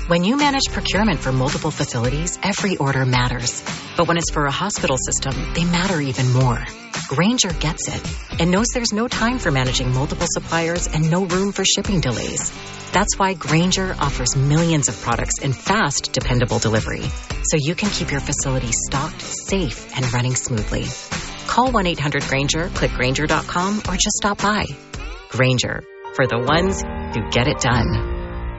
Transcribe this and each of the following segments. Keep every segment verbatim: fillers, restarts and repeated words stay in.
When you manage procurement for multiple facilities, every order matters. But when it's for a hospital system, they matter even more. Grainger gets it and knows there's no time for managing multiple suppliers and no room for shipping delays. That's why Grainger offers millions of products in fast, dependable delivery, so you can keep your facility stocked, safe, and running smoothly. Call one eight hundred Grainger, click Grainger dot com, or just stop by. Grainger, for the ones who get it done.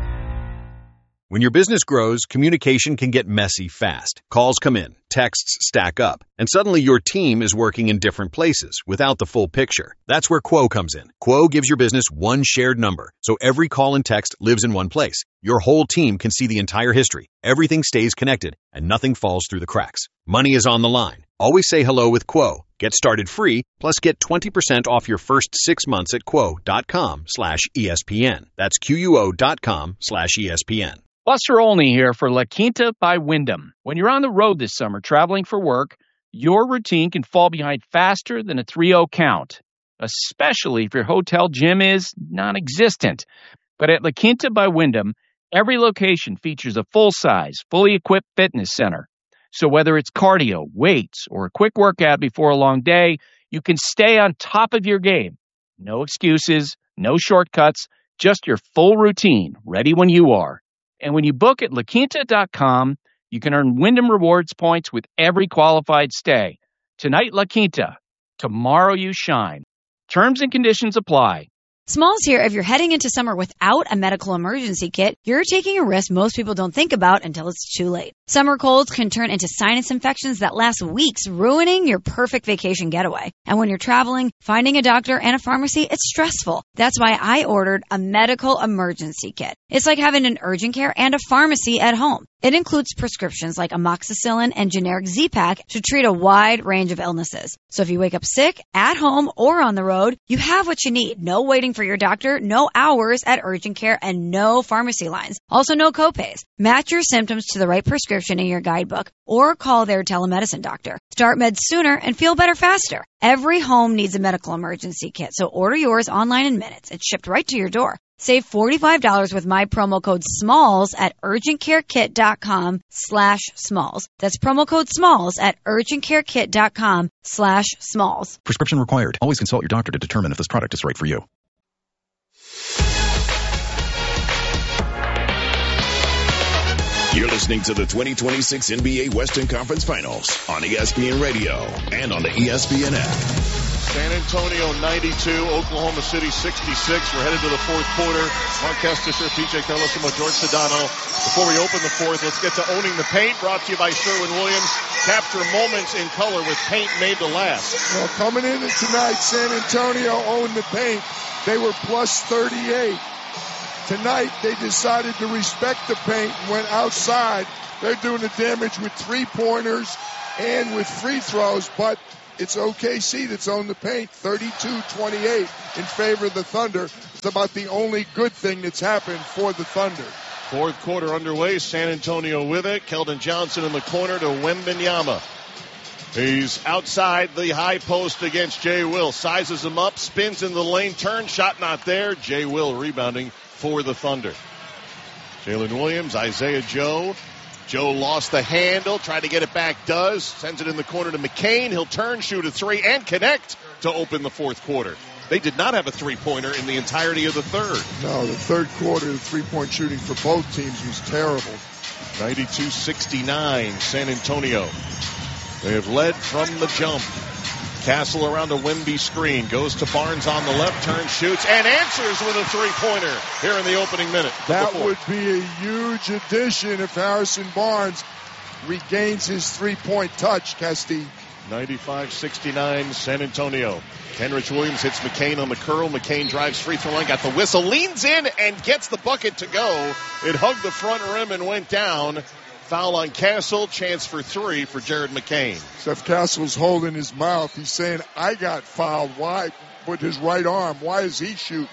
When your business grows, communication can get messy fast. Calls come in, texts stack up, and suddenly your team is working in different places without the full picture. That's where Quo comes in. Quo gives your business one shared number, so every call and text lives in one place. Your whole team can see the entire history. Everything stays connected, and nothing falls through the cracks. Money is on the line. Always say hello with Quo. Get started free, plus get twenty percent off your first six months at quo.com slash ESPN. That's Q-U-O dot com slash ESPN. Buster Olney here for La Quinta by Wyndham. When you're on the road this summer traveling for work, your routine can fall behind faster than a three oh count, especially if your hotel gym is non-existent. But at La Quinta by Wyndham, every location features a full-size, fully equipped fitness center. So whether it's cardio, weights, or a quick workout before a long day, you can stay on top of your game. No excuses, no shortcuts, just your full routine, ready when you are. And when you book at La Quinta dot com, you can earn Wyndham Rewards points with every qualified stay. Tonight, La Quinta. Tomorrow, you shine. Terms and conditions apply. Smalls here. If you're heading into summer without a medical emergency kit, you're taking a risk most people don't think about until it's too late. Summer colds can turn into sinus infections that last weeks, ruining your perfect vacation getaway. And when you're traveling, finding a doctor and a pharmacy, it's stressful. That's why I ordered a medical emergency kit. It's like having an urgent care and a pharmacy at home. It includes prescriptions like amoxicillin and generic Z-Pak to treat a wide range of illnesses. So if you wake up sick, at home, or on the road, you have what you need. No waiting for your doctor, no hours at urgent care, and no pharmacy lines. Also, no copays. Match your symptoms to the right prescription in your guidebook or call their telemedicine doctor. Start meds sooner and feel better faster. Every home needs a medical emergency kit, so order yours online in minutes. It's shipped right to your door. Save forty-five dollars with my promo code SMALLS at urgentcarekit.com slash SMALLS. That's promo code SMALLS at urgentcarekit.com slash SMALLS. Prescription required. Always consult your doctor to determine if this product is right for you. You're listening to the twenty twenty-six N B A Western Conference Finals on E S P N Radio and on the E S P N app. San Antonio ninety-two, Oklahoma City sixty-six. We're headed to the fourth quarter. Mark Estes, P J Carlosimo, George Sedano. Before we open the fourth, let's get to Owning the Paint, brought to you by Sherwin-Williams. Capture moments in color with paint made to last. Well, coming in tonight, San Antonio owned the paint. They were plus thirty-eight. Tonight, they decided to respect the paint and went outside. They're doing the damage with three-pointers and with free throws, but it's O K C that's owned the paint, thirty-two twenty-eight in favor of the Thunder. It's about the only good thing that's happened for the Thunder. Fourth quarter underway, San Antonio with it. Keldon Johnson in the corner to Wembanyama. He's outside the high post against Jay Will. Sizes him up, spins in the lane, turn, shot not there. Jay Will rebounding for the Thunder. Jalen Williams, Isaiah Joe. Joe lost the handle, tried to get it back, does. Sends it in the corner to McCain. He'll turn, shoot a three, and connect to open the fourth quarter. They did not have a three-pointer in the entirety of the third. No, the third quarter, the three-point shooting for both teams was terrible. ninety-two sixty-nine, San Antonio. They have led from the jump. Castle around a Wemby screen. Goes to Barnes on the left, turns, shoots, and answers with a three-pointer here in the opening minute. That would be a huge addition if Harrison Barnes regains his three-point touch, Casti. ninety-five sixty-nine, San Antonio. Kenrich Williams hits McCain on the curl. McCain drives free throw line, got the whistle, leans in, and gets the bucket to go. It hugged the front rim and went down. Foul on Castle, chance for three for Jared McCain. Seth Castle's holding his mouth. He's saying, I got fouled. Why? With his right arm. Why is he shooting?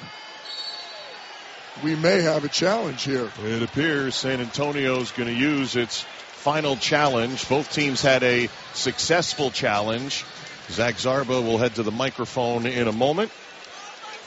We may have a challenge here. It appears San Antonio's going to use its final challenge. Both teams had a successful challenge. Zach Zarba will head to the microphone in a moment.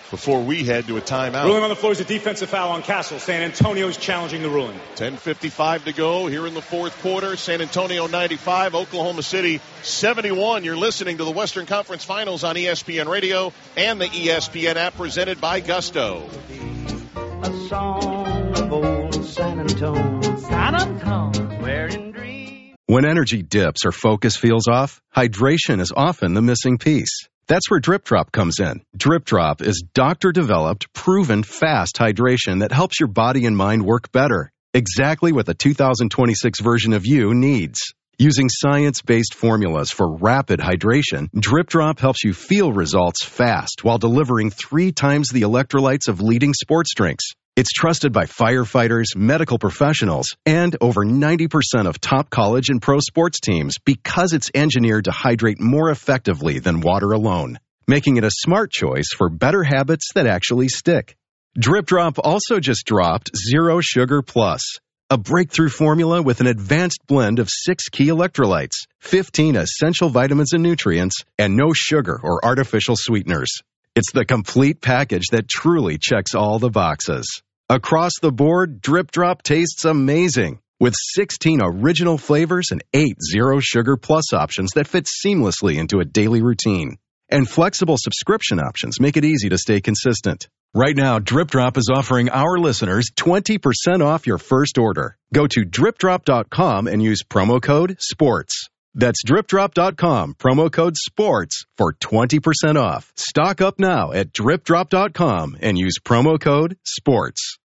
before we head to a timeout. Ruling on the floor is a defensive foul on Castle. San Antonio is challenging the ruling. ten fifty-five to go here in the fourth quarter. San Antonio ninety-five, Oklahoma City seventy-one. You're listening to the Western Conference Finals on E S P N Radio and the E S P N app presented by Gusto. A song of old San Antonio. San Antonio, where in dreams. When energy dips or focus feels off, hydration is often the missing piece. That's where Drip Drop comes in. Drip Drop is doctor-developed, proven fast hydration that helps your body and mind work better. Exactly what the two thousand twenty-six version of you needs. Using science-based formulas for rapid hydration, Drip Drop helps you feel results fast while delivering three times the electrolytes of leading sports drinks. It's trusted by firefighters, medical professionals, and over ninety percent of top college and pro sports teams because it's engineered to hydrate more effectively than water alone, making it a smart choice for better habits that actually stick. Drip Drop also just dropped Zero Sugar Plus, a breakthrough formula with an advanced blend of six key electrolytes, fifteen essential vitamins and nutrients, and no sugar or artificial sweeteners. It's the complete package that truly checks all the boxes. Across the board, Drip Drop tastes amazing, with sixteen original flavors and eight Zero Sugar Plus options that fit seamlessly into a daily routine. And flexible subscription options make it easy to stay consistent. Right now, Drip Drop is offering our listeners twenty percent off your first order. Go to drip drop dot com and use promo code SPORTS. That's drip drop dot com, promo code SPORTS for twenty percent off. Stock up now at drip drop dot com and use promo code SPORTS.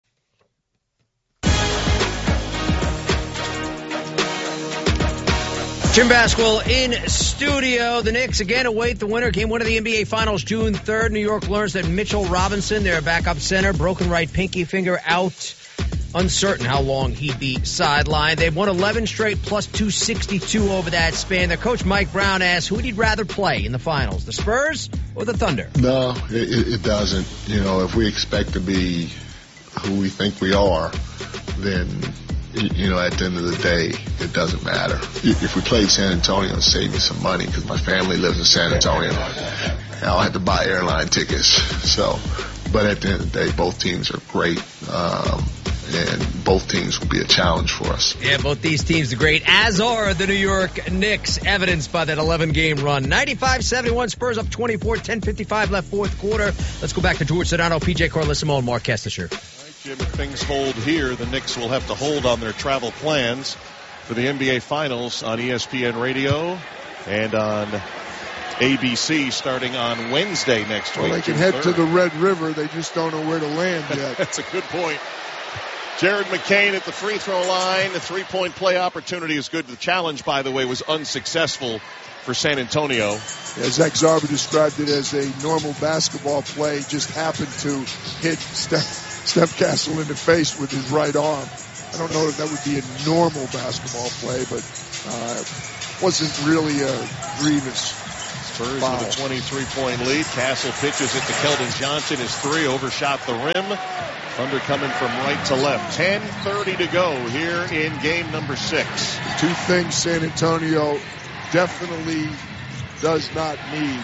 Jim Basquill in studio. The Knicks again await the winner. Game one of the N B A Finals June third. New York learns that Mitchell Robinson, their backup center, broken right pinky finger, out. Uncertain how long he'd be sidelined. They've won eleven straight plus two sixty-two over that span. Their coach Mike Brown asks, who would he rather play in the finals, the Spurs or the Thunder? No, it, it doesn't. You know, if we expect to be who we think we are, then, you know, at the end of the day, it doesn't matter. If we played San Antonio and saved me some money, because my family lives in San Antonio, I'll have to buy airline tickets. So, but at the end of the day, both teams are great. Um, And both teams will be a challenge for us. Yeah, both these teams are great, as are the New York Knicks, evidenced by that eleven-game run. ninety-five seventy-one, Spurs up twenty-four, ten fifty-five left fourth quarter. Let's go back to George Sedano, P J Carlissimo, and Mark Kestisher. All right, Jim, if things hold here, the Knicks will have to hold on their travel plans for the N B A Finals on E S P N Radio and on A B C starting on Wednesday next well, week. Well, they can head third. to the Red River. They just don't know where to land yet. That's a good point. Jared McCain at the free throw line. The three-point play opportunity is good. The challenge, by the way, was unsuccessful for San Antonio. Yeah, Zach Zarba described it as a normal basketball play. Just happened to hit Steph, Steph Castle in the face with his right arm. I don't know if that would be a normal basketball play, but uh, wasn't really a grievous Spurs foul. with a twenty-three point lead. Castle pitches it to Keldon Johnson. His three overshot the rim. Thunder coming from right to left. ten thirty to go here in game number six. Two things San Antonio definitely does not need.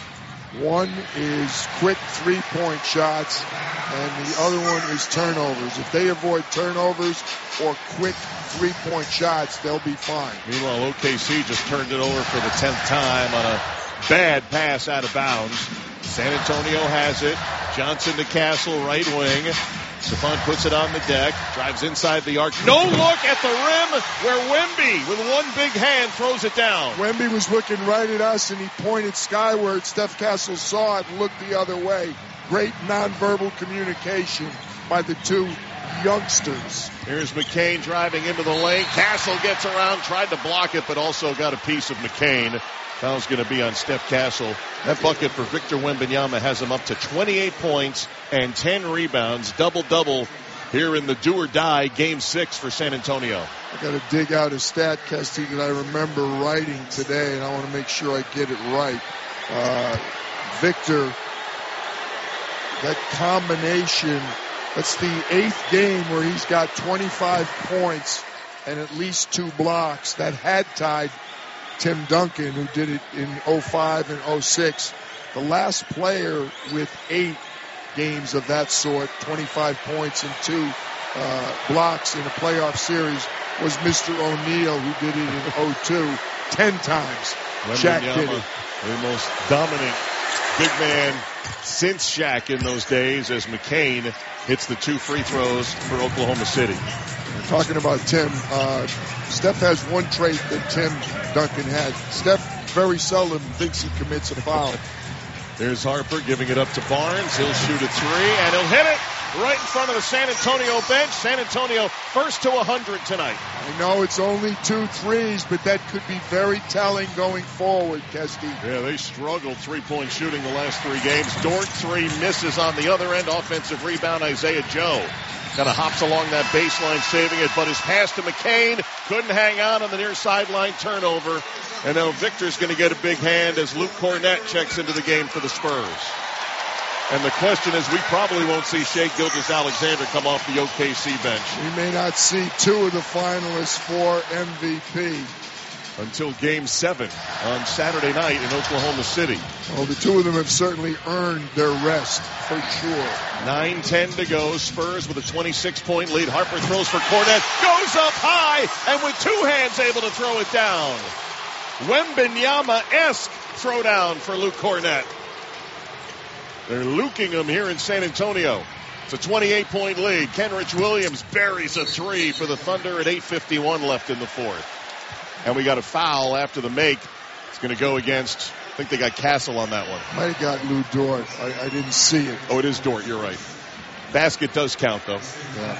One is quick three-point shots, and the other one is turnovers. If they avoid turnovers or quick three-point shots, they'll be fine. Meanwhile, O K C just turned it over for the tenth time on a bad pass out of bounds. San Antonio has it. Johnson to Castle, right wing. Stephon puts it on the deck, drives inside the arc. No look at the rim where Wemby, with one big hand, throws it down. Wemby was looking right at us, and he pointed skyward. Steph Castle saw it and looked the other way. Great nonverbal communication by the two youngsters. Here's McCain driving into the lane. Castle gets around, tried to block it, but also got a piece of McCain. Foul's going to be on Steph Castle. That bucket for Victor Wembanyama has him up to twenty-eight points and ten rebounds. Double-double here in the do-or-die game six for San Antonio. I got to dig out a stat, Kesty, that I remember writing today, and I want to make sure I get it right. Uh, Victor, that combination, that's the eighth game where he's got twenty-five points and at least two blocks. That had tied Tim Duncan, who did it in oh five and oh six. The last player with eight games of that sort, twenty-five points and two uh, blocks in a playoff series, was Mister O'Neal, who did it in oh two ten times. Shaq did it. The most dominant big man since Shaq in those days, as McCain hits the two free throws for Oklahoma City. Talking about Tim, uh, Steph has one trait that Tim Duncan had. Steph very seldom thinks he commits a foul. There's Harper giving it up to Barnes. He'll shoot a three, and he'll hit it right in front of the San Antonio bench. San Antonio first to one hundred tonight. I know it's only two threes, but that could be very telling going forward, Kesty. Yeah, they struggled three-point shooting the last three games. Dort three misses on the other end. Offensive rebound, Isaiah Joe. Kind of hops along that baseline, saving it, but his pass to McCain couldn't hang on on the near sideline turnover. And now Victor's going to get a big hand as Luke Cornett checks into the game for the Spurs. And the question is, we probably won't see Shai Gilgeous-Alexander come off the O K C bench. We may not see two of the finalists for M V P. Until Game seven on Saturday night in Oklahoma City. Well, the two of them have certainly earned their rest, for sure. nine ten to go. Spurs with a twenty-six point lead. Harper throws for Cornett. Goes up high, and with two hands able to throw it down. Wembanyama-esque throwdown for Luke Cornett. They're luking him here in San Antonio. It's a twenty-eight point lead. Kenrich Williams buries a three for the Thunder at eight fifty-one left in the fourth. And we got a foul after the make. It's going to go against, I think they got Castle on that one. Might have got Lou Dort. I, I didn't see it. Oh, it is Dort. You're right. Basket does count, though. Yeah.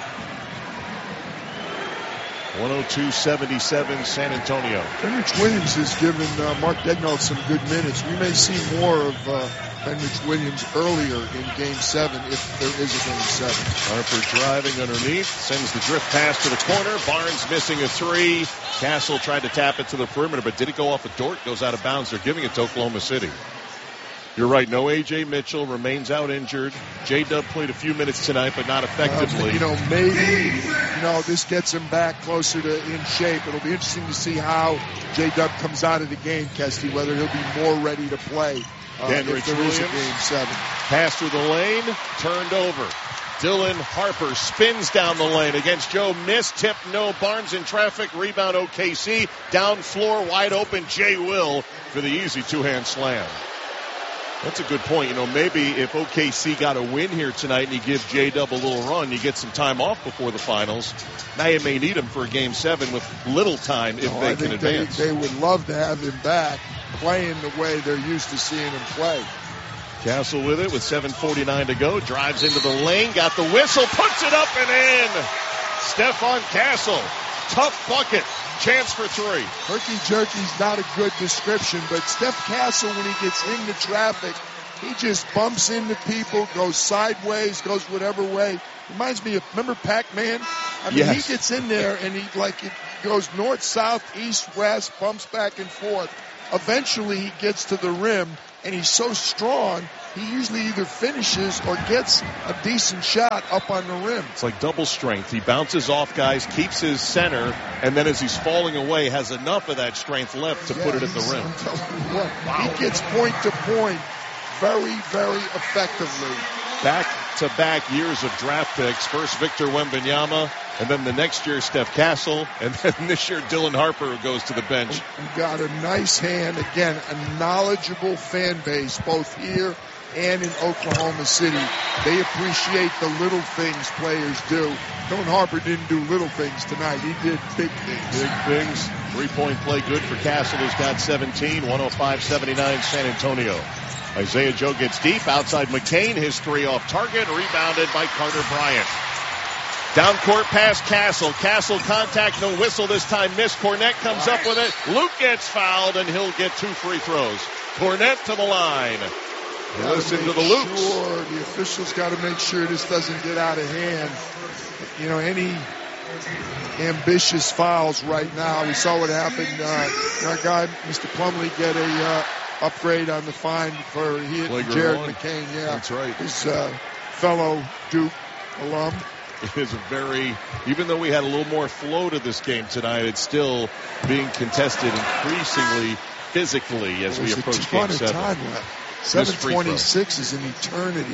one oh two seventy-seven San Antonio. Kenrich Williams has given uh, Mark Daigneault some good minutes. We may see more of uh, Kenrich Williams earlier in Game seven if there is a Game seven. Harper driving underneath, sends the drift pass to the corner. Barnes missing a three. Castle tried to tap it to the perimeter, but did it go off a Dort? Goes out of bounds. They're giving it to Oklahoma City. You're right. No A J Mitchell, remains out injured. J-Dub played a few minutes tonight, but not effectively. Uh, you know, maybe, you know, this gets him back closer to in shape. It'll be interesting to see how J-Dub comes out of the game, Kesty, whether he'll be more ready to play uh, if there is a Game seven. Pass through the lane, turned over. Dylan Harper spins down the lane against Joe. Miss, tip, no. Barnes in traffic. Rebound O K C. Down floor, wide open. Jay Will for the easy two-hand slam. That's a good point. You know, maybe if O K C got a win here tonight and you give J-Dub a little run, you get some time off before the finals. Now you may need him for a Game seven with little time if no, they I can think advance. They, they would love to have him back playing the way they're used to seeing him play. Castle with it with seven forty-nine to go. Drives into the lane. Got the whistle. Puts it up and in. Stephon Castle. Tough bucket. Chance for three. Herky Jerky's not a good description, but Steph Castle, when he gets into traffic, he just bumps into people, goes sideways, goes whatever way. Reminds me of, remember Pac-Man? I mean, yes. He gets in there and he like it goes north, south, east, west, bumps back and forth. Eventually he gets to the rim, and he's so strong, he usually either finishes or gets a decent shot up on the rim. It's like double strength. He bounces off guys, keeps his center, and then as he's falling away, has enough of that strength left to yeah, put it at the rim. I'm telling you what, wow. He gets point to point very, very effectively. Back-to-back years of draft picks. First Victor Wembanyama, and then the next year Steph Castle, and then this year Dylan Harper goes to the bench. You got a nice hand. Again, a knowledgeable fan base, both here and in Oklahoma City. They appreciate the little things players do. Dylan Harper didn't do little things tonight. He did big things. Big things. Three-point play good for Castle, who's got seventeen. one oh five seventy-nine San Antonio. Isaiah Joe gets deep outside McCain. His three off target. Rebounded by Carter Bryant. Down court pass Castle. Castle contact, no whistle this time. Miss. Cornett comes up with it. Luke gets fouled, and he'll get two free throws. Cornett to the line. Listen to the Lukes. Sure, the officials got to make sure this doesn't get out of hand. You know, any ambitious fouls right now. We saw what happened. Uh, our guy, Mister Plumlee, get a uh, upgrade on the fine for he hit Jared one. McCain. Yeah, that's right. His uh, fellow Duke alum. It is a very, even though we had a little more flow to this game tonight, it's still being contested increasingly physically as we approach Game seven. Time left. seven twenty-six is an eternity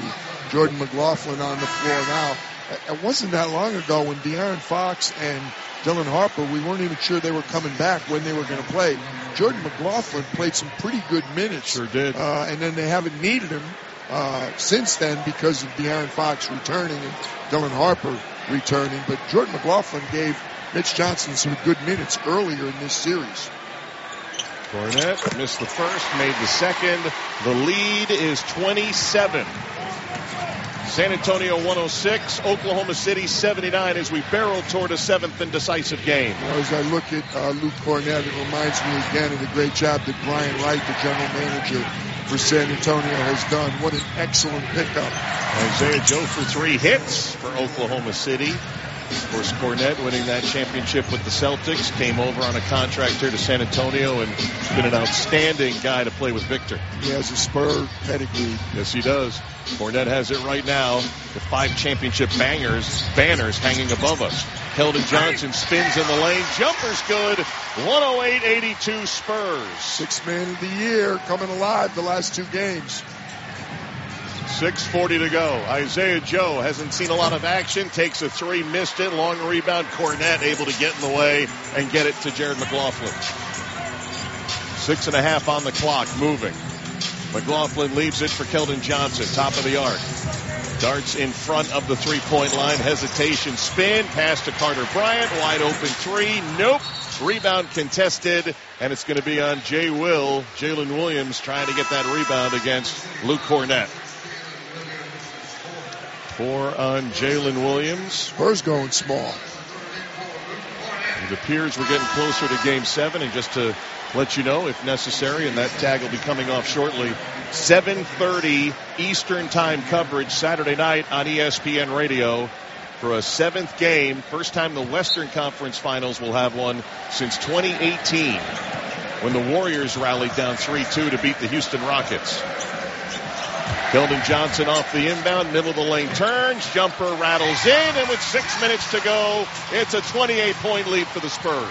Jordan McLaughlin on the floor now. It wasn't that long ago when De'Aaron Fox and Dylan Harper, we weren't even sure they were coming back when they were going to play. Jordan McLaughlin played some pretty good minutes. Sure did. Uh, and then they haven't needed him uh, since then because of De'Aaron Fox returning and Dylan Harper returning. But Jordan McLaughlin gave Mitch Johnson some good minutes earlier in this series. Cornette missed the first, made the second. The lead is twenty-seven. San Antonio one oh six, Oklahoma City seventy-nine as we barrel toward a seventh and decisive game. Well, as I look at uh, Luke Cornette, it reminds me again of the great job that Brian Wright, the general manager for San Antonio, has done. What an excellent pickup. Isaiah Joe for three hits for Oklahoma City. Of course, Cornette winning that championship with the Celtics, came over on a contract here to San Antonio and been an outstanding guy to play with Victor. He has a Spur pedigree. Yes, he does. Cornette has it right now. The five championship bangers, banners hanging above us. Keldon Johnson spins in the lane. Jumper's good. one oh eight eighty-two Spurs. Sixth man of the year coming alive the last two games. six forty to go. Isaiah Joe hasn't seen a lot of action. Takes a three, missed it. Long rebound. Cornette able to get in the way and get it to Jared McLaughlin. Six and a half on the clock. Moving. McLaughlin leaves it for Keldon Johnson. Top of the arc. Darts in front of the three-point line. Hesitation. Spin. Pass to Carter Bryant. Wide open three. Nope. Rebound contested. And it's going to be on Jay Will. Jalen Williams trying to get that rebound against Luke Cornette. Four on Jalen Williams. Spurs going small. It appears we're getting closer to game seven. And just to let you know, if necessary, and that tag will be coming off shortly, seven thirty Eastern time coverage Saturday night on E S P N Radio for a seventh game. First time the Western Conference Finals will have one since twenty eighteen when the Warriors rallied down three two to beat the Houston Rockets. Keldon Johnson off the inbound, middle of the lane turns, jumper rattles in, and with six minutes to go, it's a twenty-eight point lead for the Spurs.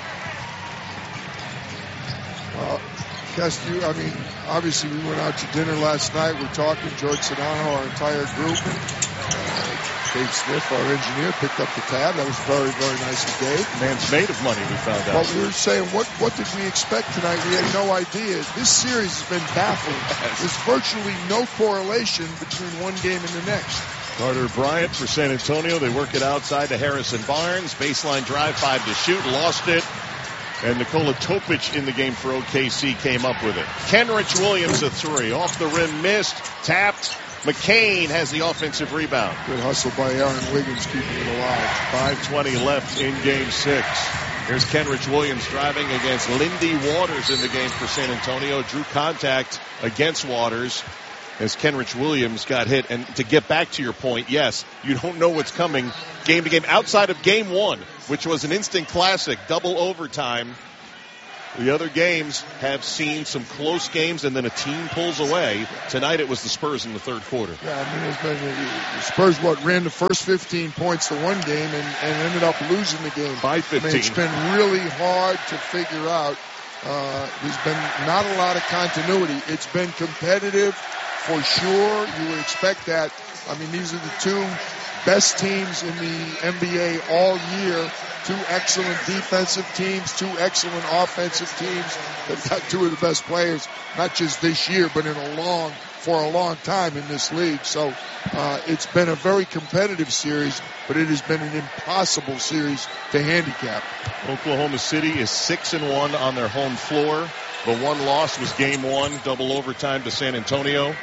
Well, Kest, you, I mean, obviously we went out to dinner last night. We're talking, George Sedano, our entire group. Uh, Dave Smith, our engineer, picked up the tab. That was very, very nice of Dave. Man's made of money, we found out. But we were saying, what, what did we expect tonight? We had no idea. This series has been baffling. There's virtually no correlation between one game and the next. Carter Bryant for San Antonio. They work it outside to Harrison Barnes. Baseline drive, five to shoot, lost it. And Nikola Topic in the game for O K C came up with it. Kenrich Williams a three. Off the rim, missed, tapped. McCain has the offensive rebound. Good hustle by Aaron Wiggins keeping it alive. five twenty left in game six. Here's Kenrich Williams driving against Lindy Waters in the game for San Antonio. Drew contact against Waters as Kenrich Williams got hit. And to get back to your point, yes, you don't know what's coming game to game. Outside of game one, which was an instant classic, double overtime, the other games have seen some close games and then a team pulls away. Tonight it was the Spurs in the third quarter. Yeah, I mean, it's been, the Spurs, what, ran the first fifteen points to one game and, and ended up losing the game. By fifteen. I mean, it's been really hard to figure out. Uh, there's been not a lot of continuity. It's been competitive for sure. You would expect that. I mean, these are the two best teams in the N B A all year. Two excellent defensive teams, two excellent offensive teams. They've got two of the best players, not just this year, but in a long, for a long time in this league. So uh, it's been a very competitive series, but it has been an impossible series to handicap. Oklahoma City is six and one on their home floor. The one loss was game one, double overtime to San Antonio.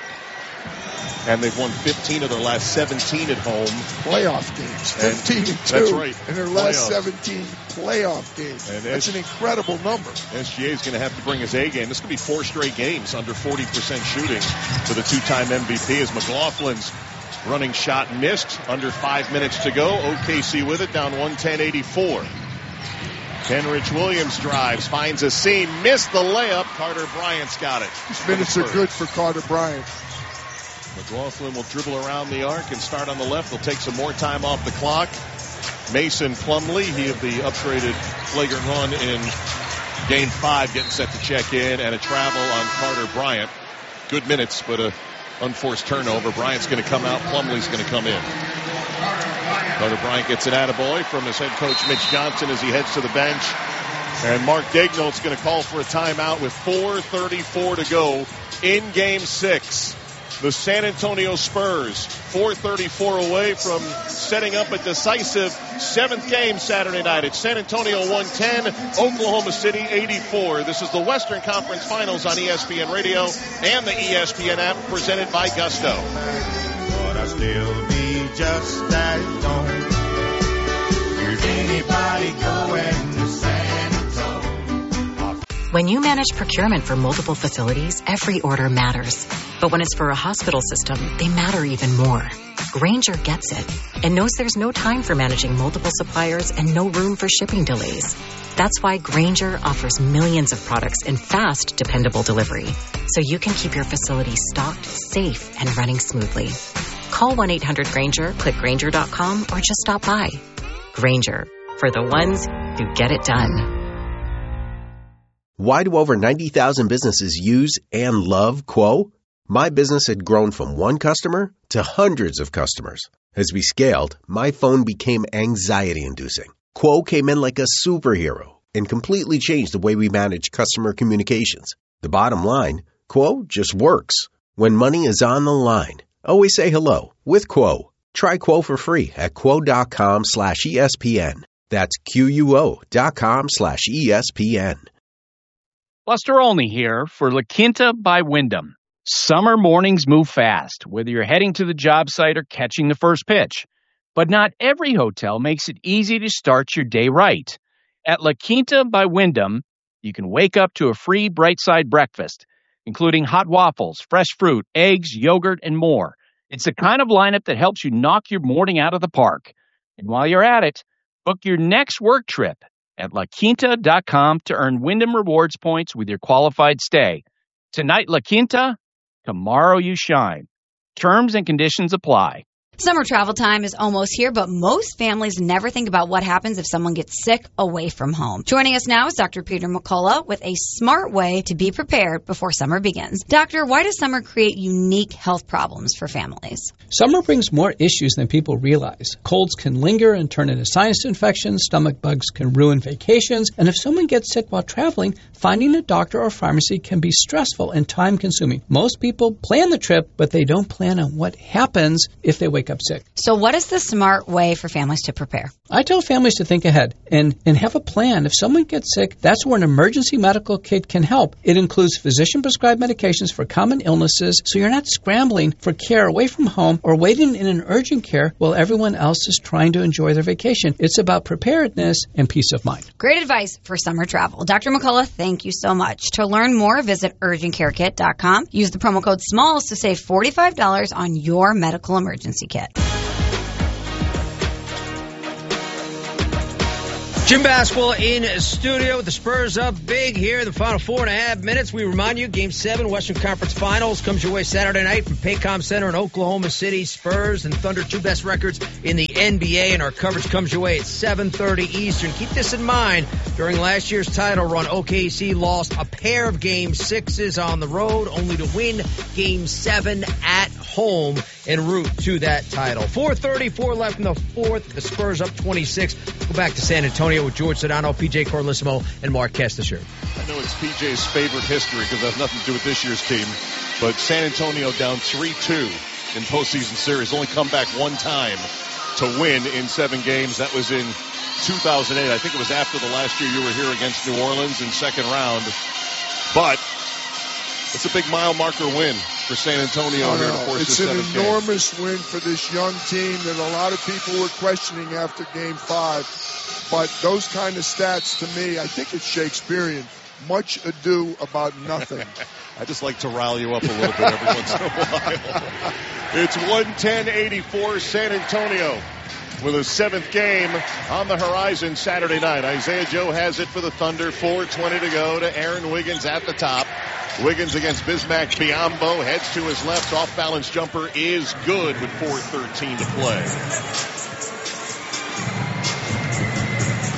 And they've won fifteen of their last seventeen at home. Playoff games. fifteen and two. That's right. In their last Playoffs. seventeen playoff games. And that's S- an incredible number. S G A is going to have to bring his A game. This could be four straight games under forty percent shooting for the two-time M V P as McLaughlin's running shot missed. Under five minutes to go. O K C with it, down one ten eighty-four. Kenrich Williams drives, finds a seam, missed the layup. Carter Bryant's got it. These minutes are good for Carter Bryant. McLaughlin will dribble around the arc and start on the left. They'll take some more time off the clock. Mason Plumlee, he of the upgraded flagrant run in game five, getting set to check in, and a travel on Carter Bryant. Good minutes, but a, unforced turnover. Bryant's going to come out. Plumlee's going to come in. Carter Bryant gets an attaboy from his head coach, Mitch Johnson, as he heads to the bench. And Mark Daigneault's going to call for a timeout with four thirty-four to go in Game six. The San Antonio Spurs, four thirty-four away from setting up a decisive seventh game Saturday night. It's San Antonio one ten, Oklahoma City eighty-four. This is the Western Conference Finals on E S P N Radio and the E S P N app, presented by Gusto. But I still be just as dumb. Here's anybody going to San Antonio. When you manage procurement for multiple facilities, every order matters. But when it's for a hospital system, they matter even more. Grainger gets it and knows there's no time for managing multiple suppliers and no room for shipping delays. That's why Grainger offers millions of products in fast, dependable delivery, so you can keep your facility stocked, safe, and running smoothly. Call one eight hundred Grainger, click Grainger dot com, or just stop by. Grainger, for the ones who get it done. Why do over ninety thousand businesses use and love Quo? My business had grown from one customer to hundreds of customers. As we scaled, my phone became anxiety-inducing. Quo came in like a superhero and completely changed the way we manage customer communications. The bottom line, Quo just works. When money is on the line, always say hello with Quo. Try Quo for free at quo.com slash ESPN. That's Q-U-O dot com slash ESPN. Buster Olney here for La Quinta by Wyndham. Summer mornings move fast, whether you're heading to the job site or catching the first pitch. But not every hotel makes it easy to start your day right. At La Quinta by Wyndham, you can wake up to a free Bright Side breakfast, including hot waffles, fresh fruit, eggs, yogurt, and more. It's the kind of lineup that helps you knock your morning out of the park. And while you're at it, book your next work trip at la quinta dot com to earn Wyndham Rewards points with your qualified stay. Tonight, La Quinta, tomorrow you shine. Terms and conditions apply. Summer travel time is almost here, but most families never think about what happens if someone gets sick away from home. Joining us now is Doctor Peter McCullough with a smart way to be prepared before summer begins. Doctor, why does summer create unique health problems for families? Summer brings more issues than people realize. Colds can linger and turn into sinus infections, stomach bugs can ruin vacations, and if someone gets sick while traveling, finding a doctor or pharmacy can be stressful and time-consuming. Most people plan the trip, but they don't plan on what happens if they wake up sick. So what is the smart way for families to prepare? I tell families to think ahead and, and have a plan. If someone gets sick, that's where an emergency medical kit can help. It includes physician-prescribed medications for common illnesses, so you're not scrambling for care away from home or waiting in an urgent care while everyone else is trying to enjoy their vacation. It's about preparedness and peace of mind. Great advice for summer travel. Doctor McCullough, thank you so much. To learn more, visit urgent care kit dot com. Use the promo code SMALLS to save forty-five dollars on your medical emergency kit. Jim Basketball in studio with the Spurs up big here in the final four and a half minutes. We remind you, Game seven, Western Conference Finals, comes your way Saturday night from Paycom Center in Oklahoma City. Spurs and Thunder, two best records in the N B A, and our coverage comes your way at seven thirty Eastern. Keep this in mind. During last year's title run, O K C lost a pair of Game sixes on the road, only to win Game seven at home en route to that title. four thirty-four left in the fourth. The Spurs up twenty-six. Go back to San Antonio with George Sedano, P J Corlissimo, and Mark Kestisher. I know it's P J's favorite history because it has nothing to do with this year's team, but San Antonio down three two in postseason series, only come back one time to win in seven games. That was in two thousand eight. I think it was after the last year you were here against New Orleans in second round. But it's a big mile marker win for San Antonio oh, here no. to force It's this an seventh game. enormous win for this young team that a lot of people were questioning after Game five. But those kind of stats, to me, I think it's Shakespearean. Much ado about nothing. I just like to rile you up a little bit every once in a while. It's one ten eighty-four San Antonio with a seventh game on the horizon Saturday night. Isaiah Joe has it for the Thunder. four twenty to go to Aaron Wiggins at the top. Wiggins against Bismack Biyombo. Heads to his left. Off-balance jumper is good with four thirteen to play.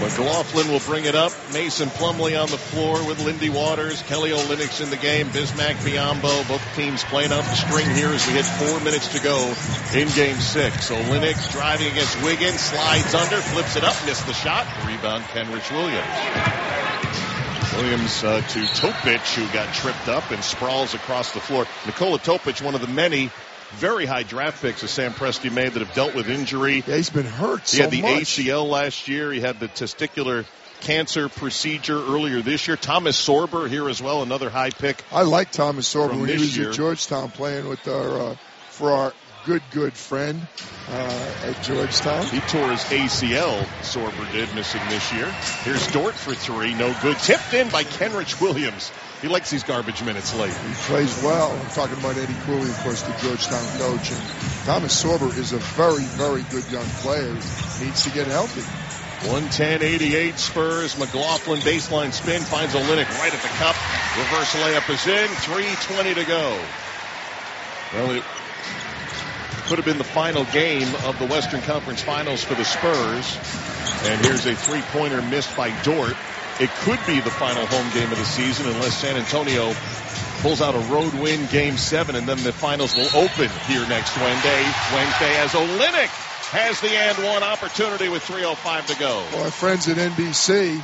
McLaughlin will bring it up. Mason Plumlee on the floor with Lindy Waters. Kelly Olynyk's in the game. Bismack Biyombo. Both teams playing out the string here as we hit four minutes to go in game six. Olynyk driving against Wiggins. Slides under. Flips it up. Missed the shot. Rebound Kenrich Williams. Williams uh, to Topic, who got tripped up and sprawls across the floor. Nikola Topic, one of the many very high draft picks that Sam Presti made that have dealt with injury. Yeah, he's been hurt so He had the much. A C L last year. He had the testicular cancer procedure earlier this year. Thomas Sorber here as well, another high pick. I like Thomas Sorber when he was year. at Georgetown playing with our uh, for our good, good friend uh, at Georgetown. He tore his A C L, Sorber did, missing this year. Here's Dort for three, no good. Tipped in by Kenrich Williams. He likes these garbage minutes late. He plays well. I'm talking about Eddie Cooley, of course, the Georgetown coach. And Thomas Sorber is a very, very good young player. He needs to get healthy. one ten eighty-eight Spurs. McLaughlin baseline spin finds Olynyk right at the cup. Reverse layup is in. three twenty to go. Well, it could have been the final game of the Western Conference Finals for the Spurs. And here's a three-pointer missed by Dort. It could be the final home game of the season unless San Antonio pulls out a road win game seven, and then the finals will open here next Wednesday, Wednesday as Olynyk has the and one opportunity with three oh five to go. Well, our friends at N B C,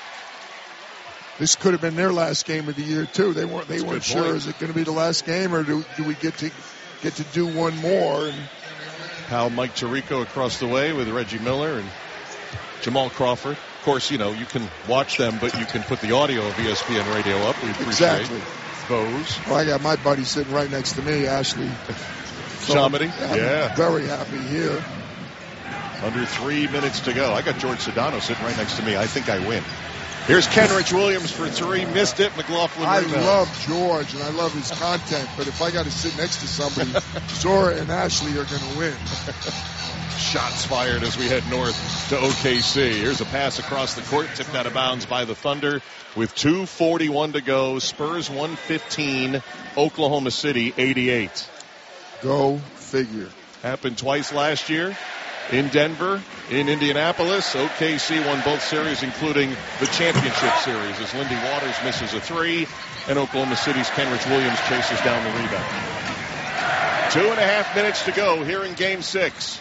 this could have been their last game of the year too. They weren't. They That's weren't sure. Point. Is it going to be the last game, or do, do we get to get to do one more? And pal Mike Tirico across the way with Reggie Miller and Jamal Crawford. Of course, you know, you can watch them, but you can put the audio of E S P N Radio up. We appreciate exactly. those. Well, I got my buddy sitting right next to me, Ashley. So Shamity, I'm yeah. very happy here. Under three minutes to go. I got George Sedano sitting right next to me. I think I win. Here's Kenrich Williams for three. Missed it. McLaughlin I rebounds. love George, and I love his content, but if I got to sit next to somebody, Zora and Ashley are going to win. Shots fired as we head north to O K C. Here's a pass across the court, tipped out of bounds by the Thunder with two forty-one to go. Spurs one fifteen, Oklahoma City eighty-eight. Go figure. Happened twice last year in Denver, in Indianapolis. O K C won both series, including the championship series, as Lindy Waters misses a three, and Oklahoma City's Kenrich Williams chases down the rebound. Two and a half minutes to go here in Game six.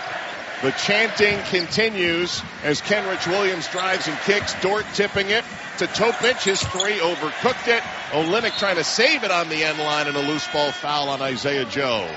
The chanting continues as Kenrich Williams drives and kicks. Dort tipping it to Topic. His three overcooked it. Olynyk trying to save it on the end line, and a loose ball foul on Isaiah Joe.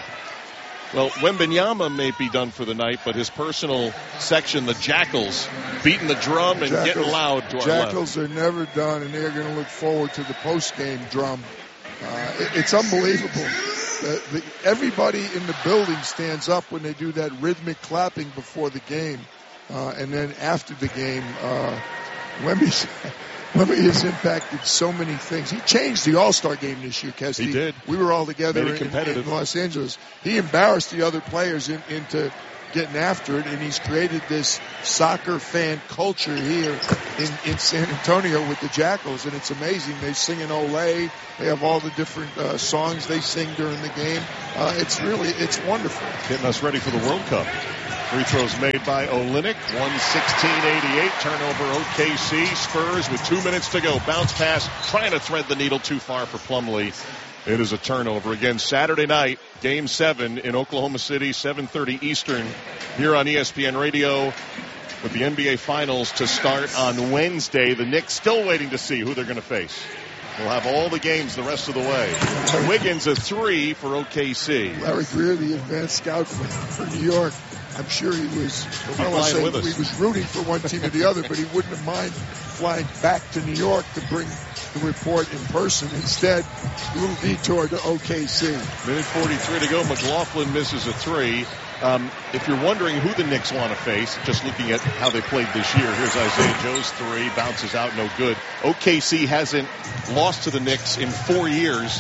Well, Wembanyama may be done for the night, but his personal section, the Jackals, beating the drum and Jackals, getting loud to our Jackals left. are never done, and they're going to look forward to the post-game drum. Uh, it, it's unbelievable. The, the, everybody in the building stands up when they do that rhythmic clapping before the game. Uh, and then after the game, uh, Wemby's, Wemby has impacted so many things. He changed the All-Star game this year, Kesty. He did. We were all together Made it in, competitive. in Los Angeles. He embarrassed the other players in, into getting after it, and he's created this soccer fan culture here in, in San Antonio with the Jackals, and it's amazing. They sing in Olay. They have all the different uh, songs they sing during the game. Uh, it's really, it's wonderful. Getting us ready for the World Cup. Free throws made by Olynyk. one sixteen eighty-eight. Turnover O K C. Spurs with two minutes to go. Bounce pass. Trying to thread the needle too far for Plumlee. It is a turnover. Again, Saturday night, Game seven in Oklahoma City, seven thirty Eastern, here on E S P N Radio, with the N B A Finals to start on Wednesday. The Knicks still waiting to see who they're going to face. We'll have all the games the rest of the way. Wiggins a three for O K C. Larry Greer, the advanced scout for, for New York, I'm sure he was, I don't want to say with us. he was rooting for one team or the other, but he wouldn't have mind flying back to New York to bring the report in person. Instead, a little detour to O K C. Minute forty-three to go. McLaughlin misses a three. Um, if you're wondering who the Knicks want to face, just looking at how they played this year, here's Isaiah Joe's three. Bounces out, no good. O K C hasn't lost to the Knicks in four years.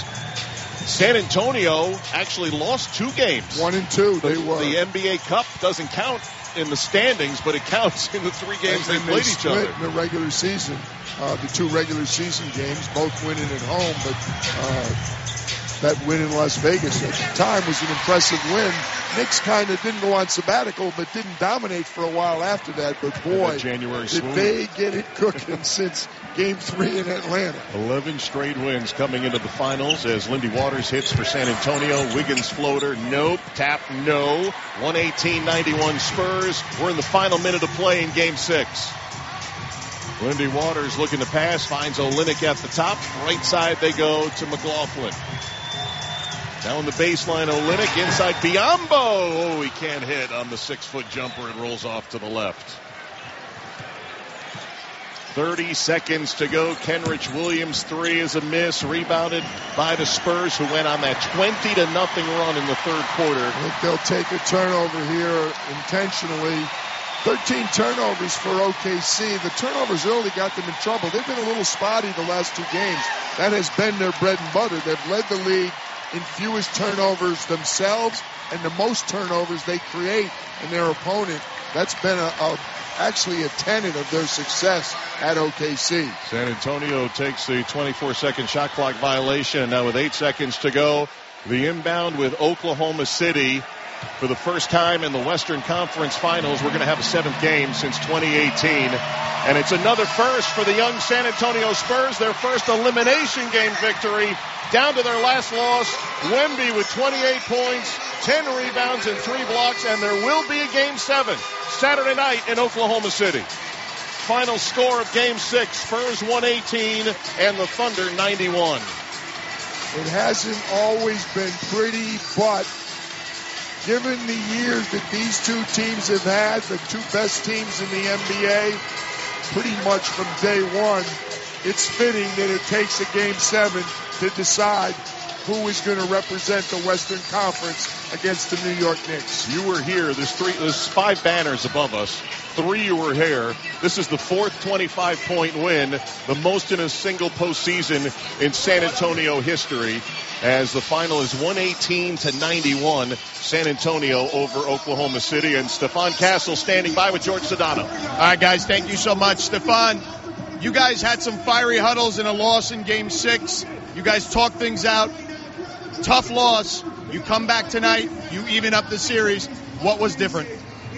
San Antonio actually lost two games. One and two, the, they were. The N B A Cup doesn't count in the standings, but it counts in the three games and, they played they each other. in the regular season, uh, the two regular season games, both winning at home, but uh, that win in Las Vegas at the time was an impressive win. Knicks kind of didn't go on sabbatical, but didn't dominate for a while after that. But boy, January did swoon. they get it cooking since Game three in Atlanta. eleven straight wins coming into the finals as Lindy Waters hits for San Antonio. Wiggins floater, nope. Tap, no. one eighteen ninety-one Spurs. We're in the final minute of play in Game six. Lindy Waters looking to pass, finds Olynyk at the top. Right side they go to McLaughlin. Down the baseline, Olynyk inside Biyombo. Oh, he can't hit on the six-foot jumper. It rolls off to the left. thirty seconds to go. Kenrich Williams three is a miss. Rebounded by the Spurs, who went on that twenty to nothing run in the third quarter. I think they'll take a turnover here intentionally. thirteen turnovers for O K C. The turnovers early got them in trouble. They've been a little spotty the last two games. That has been their bread and butter. They've led the league in fewest turnovers themselves and the most turnovers they create in their opponent. That's been a, a actually a tenet of their success at O K C. San Antonio takes the twenty-four second shot clock violation. Now with eight seconds to go, the inbound with Oklahoma City. For the first time in the Western Conference Finals, we're going to have a seventh game since twenty eighteen. And it's another first for the young San Antonio Spurs, their first elimination game victory. Down to their last loss, Wemby with twenty-eight points, ten rebounds, and three blocks, and there will be a Game seven Saturday night in Oklahoma City. Final score of Game six, Spurs one eighteen and the Thunder ninety-one. It hasn't always been pretty, but given the years that these two teams have had, the two best teams in the N B A, pretty much from day one, it's fitting that it takes a Game seven to decide who is going to represent the Western Conference against the New York Knicks. You were here. There's three. There's five banners above us. Three you were here. This is the fourth twenty-five point win, the most in a single postseason in San Antonio history, as the final is one eighteen to ninety-one, San Antonio over Oklahoma City. And Stephon Castle standing by with George Sedano. All right, guys, thank you so much. Stephon, you guys had some fiery huddles in a loss in Game six. You guys talked things out. Tough loss. You come back tonight. You even up the series. What was different?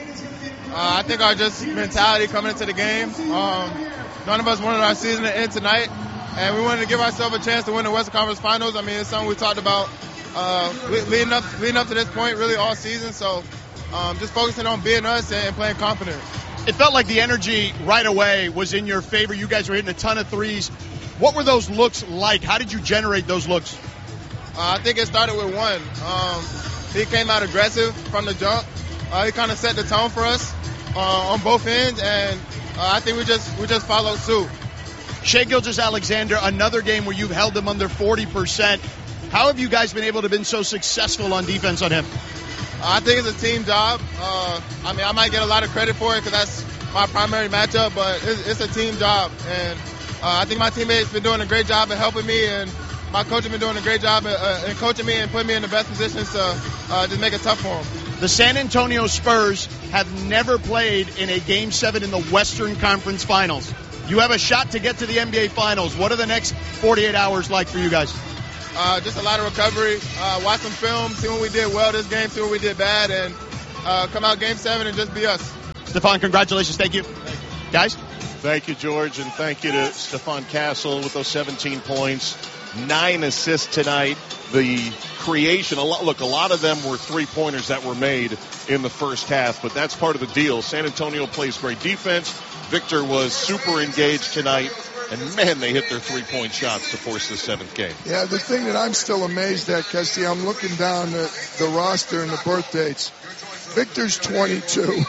Uh, I think our just mentality coming into the game. Um, none of us wanted our season to end tonight, and we wanted to give ourselves a chance to win the Western Conference Finals. I mean, it's something we talked about uh, leading up leading up to this point, really all season. So um, just focusing on being us and playing confident. It felt like the energy right away was in your favor. You guys were hitting a ton of threes. What were those looks like? How did you generate those looks? Uh, I think it started with one. Um, he came out aggressive from the jump. Uh, he kind of set the tone for us uh, on both ends, and uh, I think we just we just followed suit. Shai Gilgeous-Alexander, another game where you've held him under forty percent. How have you guys been able to been so successful on defense on him? Uh, I think it's a team job. Uh, I mean, I might get a lot of credit for it because that's my primary matchup, but it's, it's a team job, and uh, I think my teammates been doing a great job of helping me, and my coach has been doing a great job in, uh, in coaching me and putting me in the best positions to uh, just make it tough for them. The San Antonio Spurs have never played in a Game seven in the Western Conference Finals. You have a shot to get to the N B A Finals. What are the next forty-eight hours like for you guys? Uh, just a lot of recovery. Uh, watch some film, see what we did well this game, see what we did bad, and uh, come out Game seven and just be us. Stephon, congratulations. Thank you. Thank you. Guys? Thank you, George, and thank you to Stephon Castle with those seventeen points. Nine assists tonight. The creation, a lot, look, a lot of them were three-pointers that were made in the first half, but that's part of the deal. San Antonio plays great defense. Victor was super engaged tonight, and, man, they hit their three-point shots to force the seventh game. Yeah, the thing that I'm still amazed at, Kesty, I'm looking down the, the roster and the birth dates. Victor's twenty-two.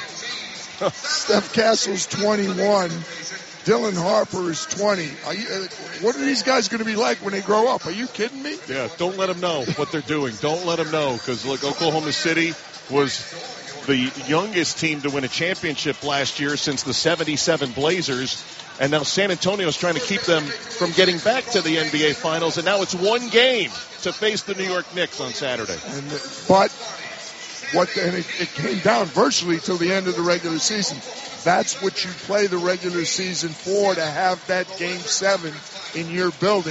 Steph Castle's twenty-one. Dylan Harper is twenty. Are you, uh, what are these guys going to be like when they grow up? Are you kidding me? Yeah, don't let them know what they're doing. Don't let them know, because, look, Oklahoma City was the youngest team to win a championship last year since the seventy-seven Blazers, and now San Antonio is trying to keep them from getting back to the N B A Finals, and now it's one game to face the New York Knicks on Saturday. And, but what the, and it, it came down virtually till the end of the regular season. That's what you play the regular season for, to have that Game seven in your building.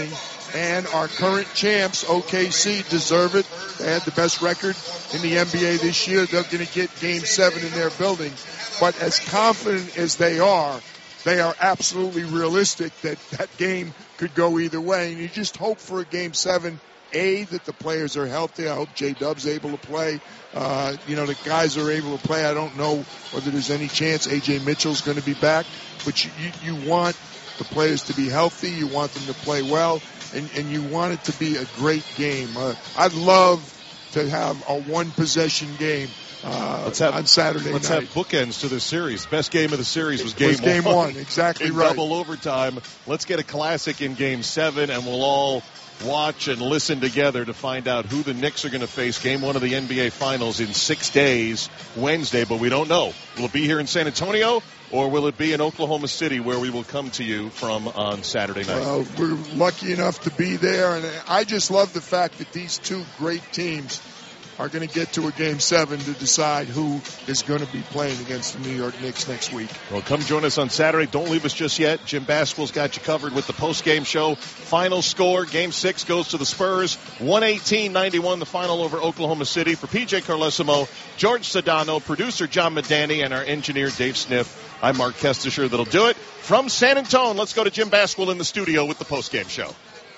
And our current champs, O K C, deserve it. They had the best record in the N B A this year. They're going to get game seven in their building. But as confident as they are, they are absolutely realistic that that game could go either way. And you just hope for a game seven, A, that the players are healthy. I hope J-Dub's able to play. Uh, you know, the guys are able to play. I don't know whether there's any chance A J Mitchell's going to be back. But you, you, you want the players to be healthy. You want them to play well. And, and you want it to be a great game. Uh, I'd love to have a one-possession game uh, let's have, on Saturday let's night. Let's have bookends to this series. Best game of the series was game, was game one. one. Exactly in right. Double overtime. Let's get a classic in game seven, and we'll all watch and listen together to find out who the Knicks are going to face game one of the N B A Finals in six days, Wednesday, but we don't know. Will it be here in San Antonio, or will it be in Oklahoma City, where we will come to you from on Saturday night? Uh, we're lucky enough to be there, and I just love the fact that these two great teams are going to get to a game seven to decide who is going to be playing against the New York Knicks next week. Well, come join us on Saturday. Don't leave us just yet. Jim Basquill's got you covered with the post-game show. Final score, game six goes to the Spurs. one eighteen ninety-one, the final over Oklahoma City. For P J Carlesimo, George Sedano, producer John Medani, and our engineer Dave Sniff, I'm Mark Kestisher. That'll do it. From San Antonio, let's go to Jim Basquill in the studio with the post-game show.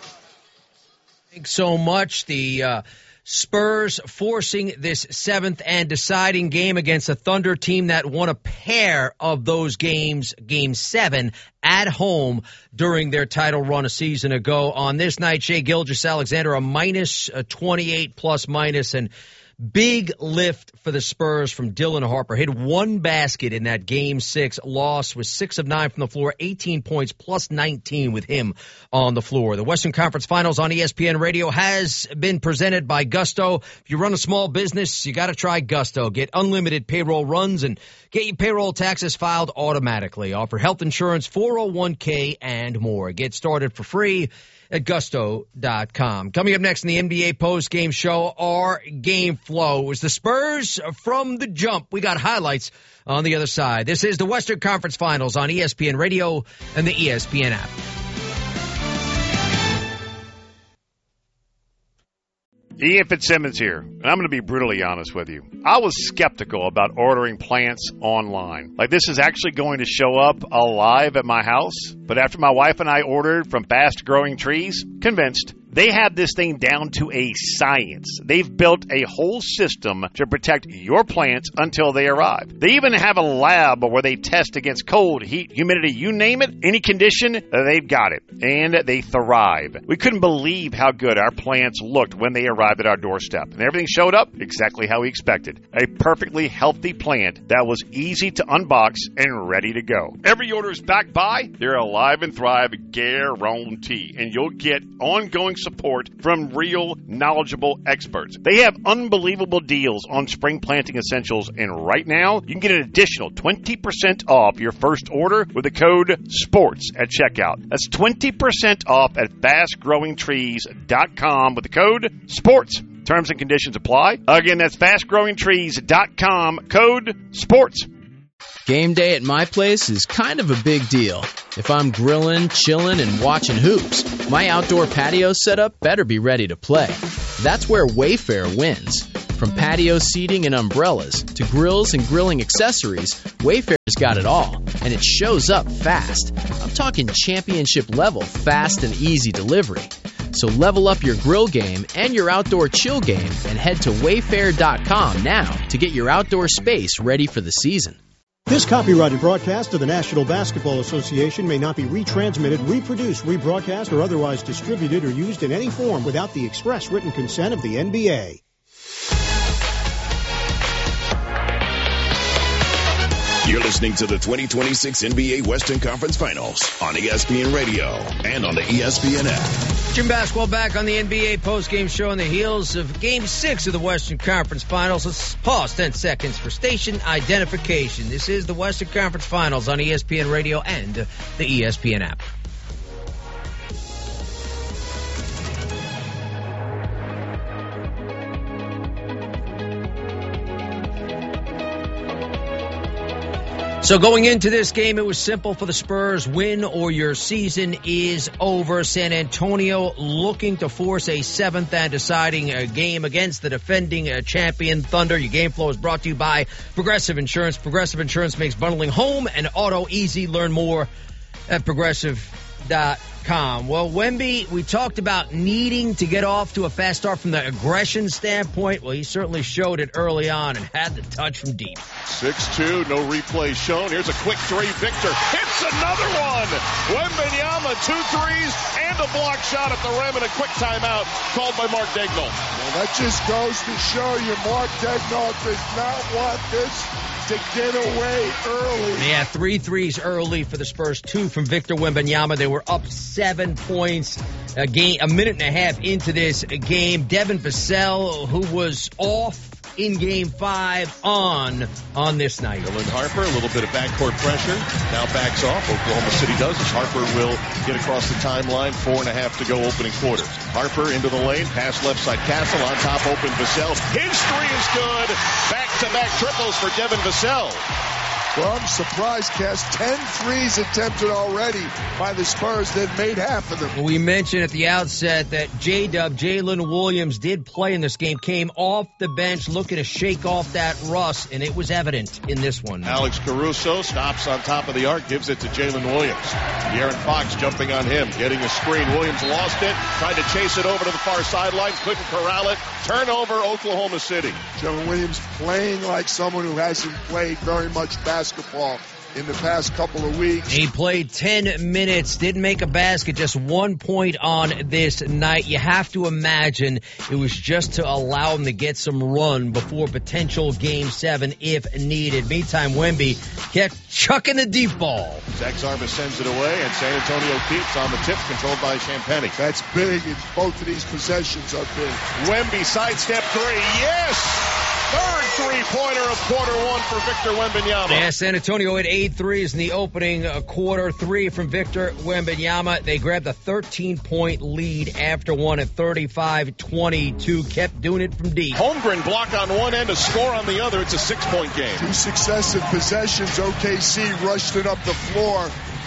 Thanks so much. The uh, Spurs forcing this seventh and deciding game against a Thunder team that won a pair of those games, game seven, at home during their title run a season ago. On this night, Shai Gilgeous-Alexander, a minus a twenty-eight plus minus, and big lift for the Spurs from Dylan Harper. Hit one basket in that game six loss, was six of nine from the floor, eighteen points plus nineteen with him on the floor. The Western Conference Finals on E S P N Radio has been presented by Gusto. If you run a small business, you got to try Gusto. Get unlimited payroll runs and get your payroll taxes filed automatically. Offer health insurance, four oh one k, and more. Get started for free at gusto dot com. Coming up next in the N B A post-game show, our game flow is the Spurs from the jump. We got highlights on the other side. This is the Western Conference Finals on E S P N Radio and the E S P N app. Ian Fitzsimmons here, and I'm going to be brutally honest with you. I was skeptical about ordering plants online. Like, this is actually going to show up alive at my house. But after my wife and I ordered from Fast Growing Trees, convinced. They have this thing down to a science. They've built a whole system to protect your plants until they arrive. They even have a lab where they test against cold, heat, humidity, you name it, any condition, they've got it. And they thrive. We couldn't believe how good our plants looked when they arrived at our doorstep. And everything showed up exactly how we expected. A perfectly healthy plant that was easy to unbox and ready to go. Every order is backed by their Alive and Thrive guarantee. And you'll get ongoing support from real, knowledgeable experts. They have unbelievable deals on spring planting essentials, and right now, you can get an additional twenty percent off your first order with the code SPORTS at checkout. That's twenty percent off at fast growing trees dot com with the code SPORTS. Terms and conditions apply. Again, that's fast growing trees dot com, code SPORTS. Game day at my place is kind of a big deal. If I'm grilling, chilling, and watching hoops, my outdoor patio setup better be ready to play. That's where Wayfair wins. From patio seating and umbrellas to grills and grilling accessories, Wayfair's got it all, and it shows up fast. I'm talking championship level fast and easy delivery. So level up your grill game and your outdoor chill game and head to wayfair dot com now to get your outdoor space ready for the season. This copyrighted broadcast of the National Basketball Association may not be retransmitted, reproduced, rebroadcast, or otherwise distributed or used in any form without the express written consent of the N B A. You're listening to the twenty twenty-six N B A Western Conference Finals on E S P N Radio and on the E S P N app. Jim Basquill back on the N B A postgame show on the heels of Game six of the Western Conference Finals. Let's pause ten seconds for station identification. This is the Western Conference Finals on E S P N Radio and the E S P N app. So going into this game, it was simple for the Spurs. Win or your season is over. San Antonio looking to force a seventh and deciding uh, game against the defending uh, champion Thunder. Your game flow is brought to you by Progressive Insurance. Progressive Insurance makes bundling home and auto easy. Learn more at progressive dot com. Well, Wemby, we talked about needing to get off to a fast start from the aggression standpoint. Well, he certainly showed it early on and had the touch from deep. six two, no replay shown. Here's a quick three. Victor hits another one. Wembanyama, two threes and a block shot at the rim and a quick timeout called by Mark Daigneault. Well, that just goes to show you Mark Daigneault does not want this to get away early. Yeah, three threes early for the Spurs, two from Victor Wembanyama. They were up seven points a game, a minute and a half into this game. Devin Vassell, who was off in game five, on on this night. Dylan Harper, a little bit of backcourt pressure, now backs off. Oklahoma City does as Harper will get across the timeline. Four and a half to go opening quarter. Harper into the lane, pass left side Castle, on top open Vassell. His three is good. Back-to-back triples for Devin Vassell. Well, I'm surprised, Cass. Ten threes attempted already by the Spurs. They've made half of them. We mentioned at the outset that J-Dub, Jalen Williams, did play in this game, came off the bench looking to shake off that rust, and it was evident in this one. Alex Caruso stops on top of the arc, gives it to Jalen Williams. De'Aaron Fox jumping on him, getting a screen. Williams lost it, tried to chase it over to the far sideline, couldn't corral it. Turnover, Oklahoma City. Jalen Williams playing like someone who hasn't played very much basketball. basketball in the past couple of weeks. He played ten minutes, didn't make a basket, just one point on this night. You have to imagine it was just to allow him to get some run before potential game seven if needed. Meantime, Wemby kept chucking the deep ball. Zach Zarba sends it away, and San Antonio keeps on the tip, controlled by Champagnie. That's big, and both of these possessions are big. Wemby sidestep three, yes! Third three-pointer of quarter one for Victor Wembanyama. Yeah, San Antonio had eight threes in the opening uh, quarter. Three from Victor Wembanyama. They grabbed a thirteen-point lead after one at thirty-five twenty-two. Kept doing it from deep. Holmgren block on one end, a score on the other. It's a six-point game. Two successive possessions. O K C rushed it up the floor.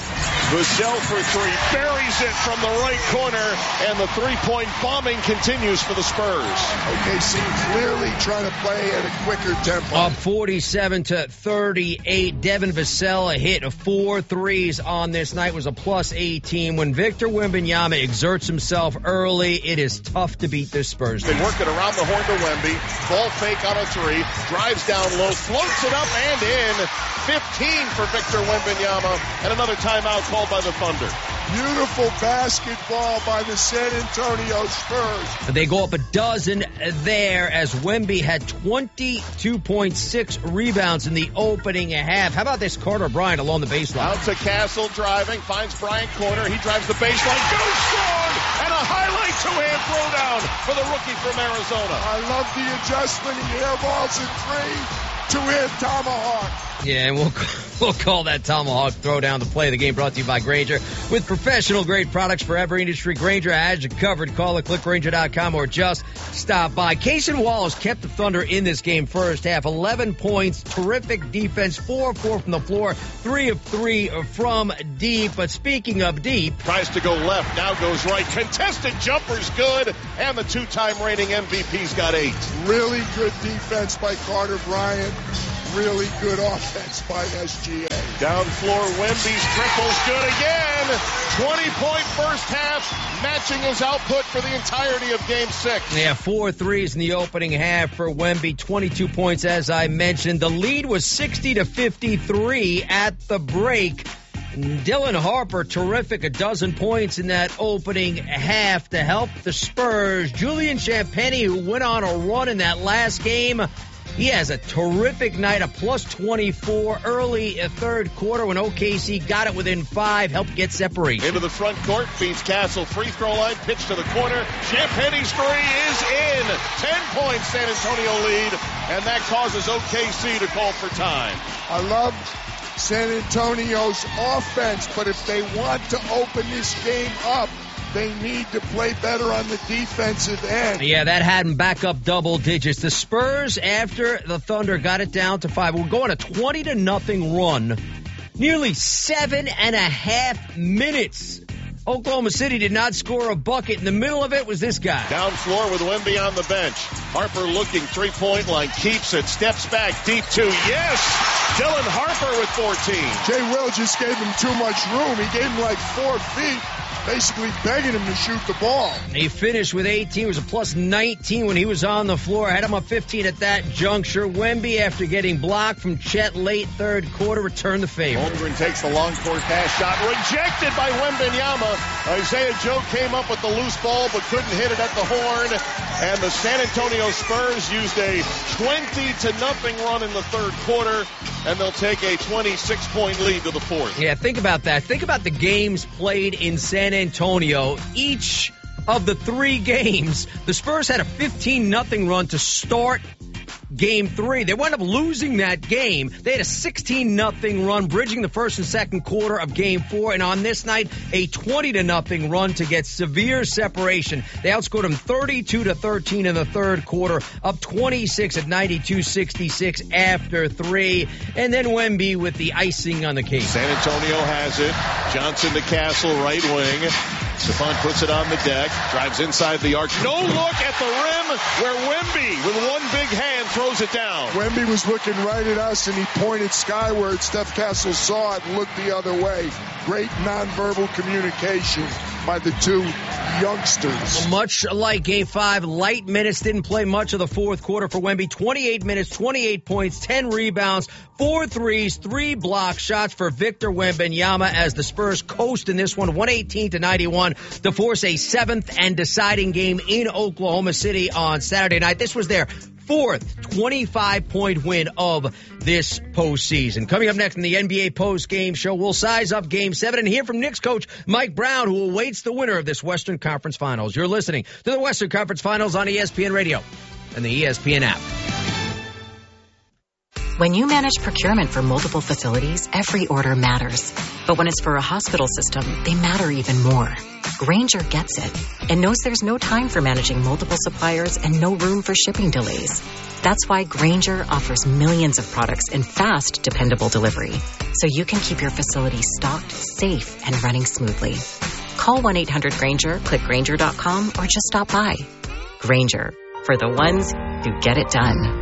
Vassell for three, buries it from the right corner, and the three-point bombing continues for the Spurs. O K C clearly trying to play at a quicker tempo. Up forty-seven to thirty-eight. Devin Vassell hit four threes on this night, was a plus eighteen. When Victor Wembanyama exerts himself early, it is tough to beat this Spurs team. They work it around the horn to Wemby. Ball fake on a three, drives down low, floats it up and in. fifteen for Victor Wembanyama, and another timeout called by the Thunder. Beautiful basketball by the San Antonio Spurs. They go up a dozen there as Wemby had twenty-two point six rebounds in the opening half. How about this Carter Bryant along the baseline? Out to Castle driving, finds Bryant corner. He drives the baseline, goes strong, and a highlight two-hand throwdown for the rookie from Arizona. I love the adjustment. He airballs in three. Two-hand tomahawk. Yeah, and we'll we'll call that tomahawk throwdown the play of the game, brought to you by Grainger. With professional-grade products for every industry, Grainger has you covered. Call it, click Grainger dot com, or just stop by. Cason Wallace kept the Thunder in this game first half. eleven points, terrific defense, four of four from the floor, three of three from deep. But speaking of deep... Tries to go left, now goes right. Contested jumper's good, and the two-time reigning M V P's got eight. Really good defense by Carter Bryant. Really good offense by S G A. Down floor, Wemby's triple's good again. twenty-point first half, matching his output for the entirety of Game six. Yeah, four threes in the opening half for Wemby, twenty-two points, as I mentioned. The lead was sixty to fifty-three at the break. Dylan Harper, terrific, a dozen points in that opening half to help the Spurs. Julian Champagnie, who went on a run in that last game, he has a terrific night, a plus twenty-four early third quarter when O K C got it within five, helped get separation. Into the front court, feeds Castle, free throw line, pitch to the corner. Champagnie's three is in. Ten points, San Antonio lead, and that causes O K C to call for time. I love San Antonio's offense, but if they want to open this game up, They need to play better on the defensive end. Yeah, that had them back up double digits. The Spurs, after the Thunder got it down to five, we're going a twenty to nothing run. Nearly seven and a half minutes. Oklahoma City did not score a bucket. In the middle of it was this guy. Down floor with Wemby on the bench. Harper looking three-point line, keeps it, steps back, deep two. Yes! Dylan Harper with fourteen. Jay Will just gave him too much room. He gave him like four feet, basically begging him to shoot the ball. He finished with eighteen. It was a plus nineteen when he was on the floor. Had him up fifteen at that juncture. Wemby, after getting blocked from Chet late third quarter, returned the favor. Holmgren takes the long court pass shot. Rejected by Wembanyama. Isaiah Joe came up with the loose ball but couldn't hit it at the horn. And the San Antonio Spurs used a twenty to nothing run in the third quarter. And they'll take a twenty-six point lead to the fourth. Yeah, think about that. Think about the games played in San Antonio. Each of the three games, the Spurs had a fifteen nothing run to start game three. They wound up losing that game. They had a sixteen nothing run, bridging the first and second quarter of game four. And on this night, a twenty to nothing run to get severe separation. They outscored them thirty-two to thirteen in the third quarter, up twenty-six at ninety-two sixty-six after three. And then Wemby with the icing on the cake. San Antonio has it. Johnson to Castle, right wing. Stephon puts it on the deck, drives inside the arc. No look at the rim where Wemby, with one big hand, throws it down. Wemby was looking right at us, and he pointed skyward. Steph Castle saw it and looked the other way. Great nonverbal communication by the two youngsters. Much like game five, light minutes, didn't play much of the fourth quarter for Wemby. twenty-eight minutes, twenty-eight points, ten rebounds, four threes, three block shots for Victor Wembanyama as the Spurs coast in this one, one eighteen to ninety-one, to force a seventh and deciding game in Oklahoma City on Saturday night. This was their fourth twenty-five point win of this postseason. Coming up next in the N B A post-game show, we'll size up Game seven and hear from Knicks coach Mike Brown, who awaits the winner of this Western Conference Finals. You're listening to the Western Conference Finals on E S P N Radio and the E S P N app. When you manage procurement for multiple facilities, every order matters. But when it's for a hospital system, they matter even more. Grainger gets it and knows there's no time for managing multiple suppliers and no room for shipping delays. That's why Grainger offers millions of products in fast, dependable delivery, so you can keep your facility stocked, safe, and running smoothly. Call one eight hundred Grainger, click Grainger dot com, or just stop by. Grainger, for the ones who get it done.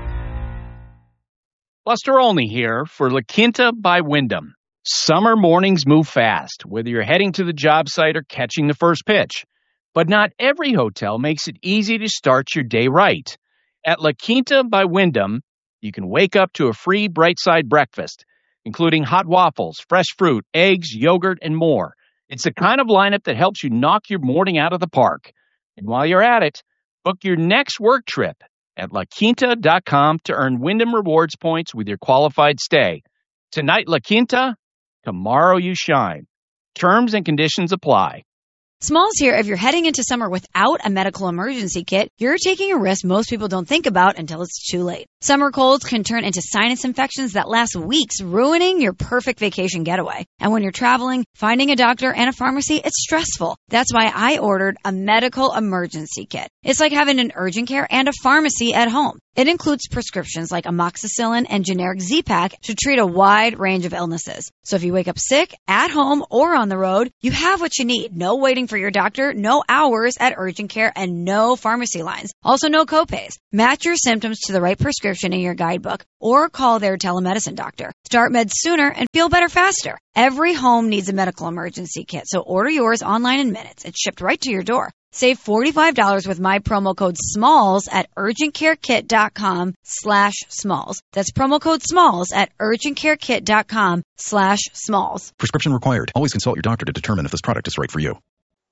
Buster Olney here for La Quinta by Wyndham. Summer mornings move fast, whether you're heading to the job site or catching the first pitch. But not every hotel makes it easy to start your day right. At La Quinta by Wyndham, you can wake up to a free Bright Side breakfast, including hot waffles, fresh fruit, eggs, yogurt, and more. It's the kind of lineup that helps you knock your morning out of the park. And while you're at it, book your next work trip at La Quinta dot com to earn Wyndham Rewards points with your qualified stay. Tonight, La Quinta, tomorrow you shine. Terms and conditions apply. Smalls here. If you're heading into summer without a medical emergency kit, you're taking a risk most people don't think about until it's too late. Summer colds can turn into sinus infections that last weeks, ruining your perfect vacation getaway. And when you're traveling, finding a doctor and a pharmacy, it's stressful. That's why I ordered a medical emergency kit. It's like having an urgent care and a pharmacy at home. It includes prescriptions like amoxicillin and generic Z-Pak to treat a wide range of illnesses. So if you wake up sick, at home, or on the road, you have what you need. No waiting for your doctor, no hours at urgent care, and no pharmacy lines. Also, no copays. Match your symptoms to the right prescription in your guidebook or call their telemedicine doctor. Start meds sooner and feel better faster. Every home needs a medical emergency kit, so order yours online in minutes. It's shipped right to your door. Save forty-five dollars with my promo code SMALLS at urgentcarekit.com slash SMALLS. That's promo code SMALLS at urgentcarekit.com slash SMALLS. Prescription required. Always consult your doctor to determine if this product is right for you.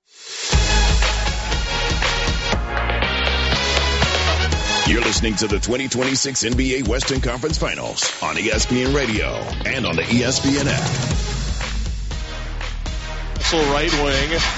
You're listening to the twenty twenty-six N B A Western Conference Finals on E S P N Radio and on the E S P N app. Right wing.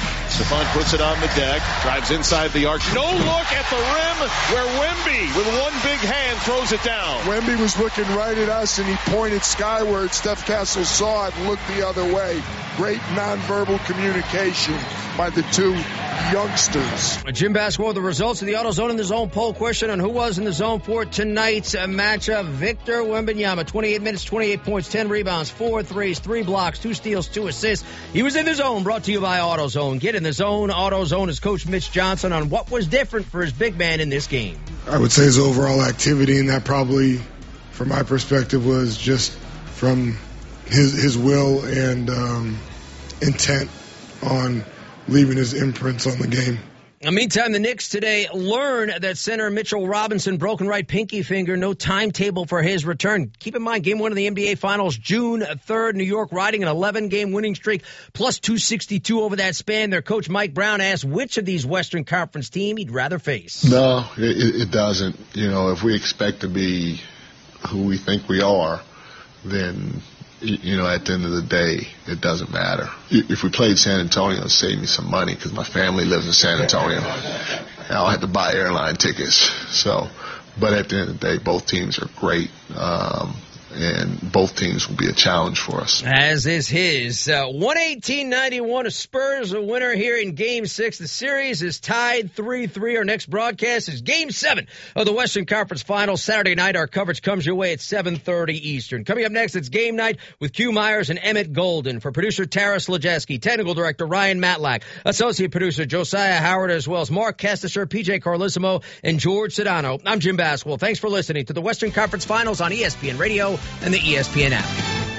Stephon puts it on the deck, drives inside the arc. No look at the rim where Wemby, with one big hand, throws it down. Wemby was looking right at us, and he pointed skyward. Steph Castle saw it and looked the other way. Great nonverbal communication by the two youngsters. Jim Basketball, the results of the AutoZone in the Zone poll question on who was in the zone for tonight's matchup. Victor Wembanyama, twenty-eight minutes, twenty-eight points, ten rebounds, four threes, three blocks, two steals, two assists. He was in the zone, brought to you by AutoZone. Get in the zone. AutoZone is Coach Mitch Johnson on what was different for his big man in this game. I would say his overall activity, and that probably, from my perspective, was just from his his will and um, intent on leaving his imprints on the game. In the meantime, the Knicks today learn that center Mitchell Robinson broken right pinky finger. No timetable for his return. Keep in mind, game one of the N B A Finals, June third. New York riding an eleven-game winning streak, plus two sixty-two over that span. Their coach Mike Brown asked which of these Western Conference teams he'd rather face. No, it, it doesn't. You know, if we expect to be who we think we are, then, you know, at the end of the day, it doesn't matter. If we played San Antonio, it'd save me some money because my family lives in San Antonio. I'll have to buy airline tickets. So, but at the end of the day, both teams are great. Um, and both teams will be a challenge for us. As is his. Uh, one eighteen ninety-one, Spurs a winner here in Game six. The series is tied three three. Our next broadcast is Game seven of the Western Conference Finals. Saturday night, our coverage comes your way at seven thirty Eastern. Coming up next, it's Game Night with Q Myers and Emmett Golden. For producer Tara Slajeski, technical director Ryan Matlack, associate producer Josiah Howard, as well as Mark Kestisher, P J Carlissimo, and George Sedano. I'm Jim Basketball. Thanks for listening to the Western Conference Finals on E S P N Radio and the E S P N app.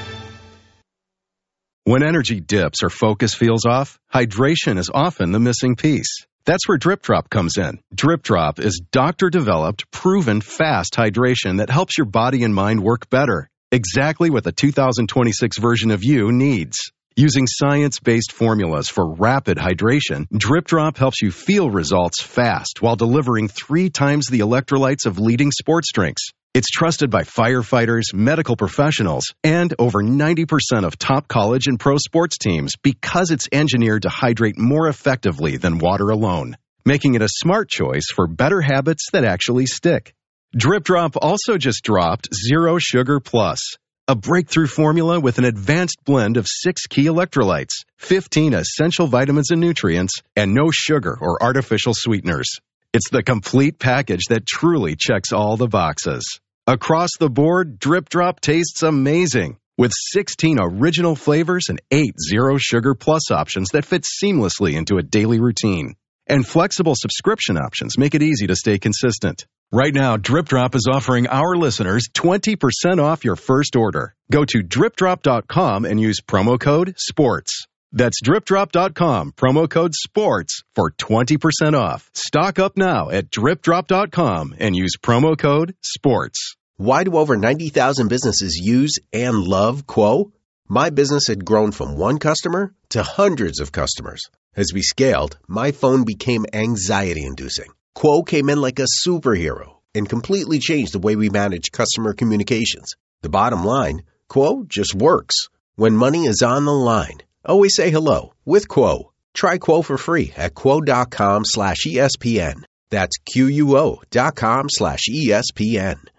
When energy dips or focus feels off, hydration is often the missing piece. That's where Drip Drop comes in. Drip Drop is doctor-developed, proven fast hydration that helps your body and mind work better. Exactly what the two thousand twenty-six version of you needs. Using science-based formulas for rapid hydration, Drip Drop helps you feel results fast while delivering three times the electrolytes of leading sports drinks. It's trusted by firefighters, medical professionals, and over ninety percent of top college and pro sports teams because it's engineered to hydrate more effectively than water alone, making it a smart choice for better habits that actually stick. Drip Drop also just dropped Zero Sugar Plus, a breakthrough formula with an advanced blend of six key electrolytes, fifteen essential vitamins and nutrients, and no sugar or artificial sweeteners. It's the complete package that truly checks all the boxes. Across the board, Drip Drop tastes amazing, with sixteen original flavors and eight Zero Sugar Plus options that fit seamlessly into a daily routine. And flexible subscription options make it easy to stay consistent. Right now, Drip Drop is offering our listeners twenty percent off your first order. Go to drip drop dot com and use promo code SPORTS. That's drip drop dot com, promo code SPORTS for twenty percent off. Stock up now at drip drop dot com and use promo code SPORTS. Why do over ninety thousand businesses use and love Quo? My business had grown from one customer to hundreds of customers. As we scaled, my phone became anxiety-inducing. Quo came in like a superhero and completely changed the way we manage customer communications. The bottom line, Quo just works. When money is on the line, always say hello with Quo. Try Quo for free at quo.com slash ESPN. That's Q-U-O dot com slash ESPN.